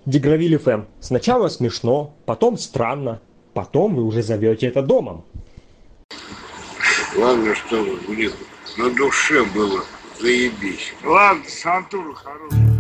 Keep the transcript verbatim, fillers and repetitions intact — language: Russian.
Дегравиль эф эм. Сначала смешно, потом странно, потом вы уже зовете это домом. Главное, что, блин, на душе было заебись. Ладно, Сантура хороший.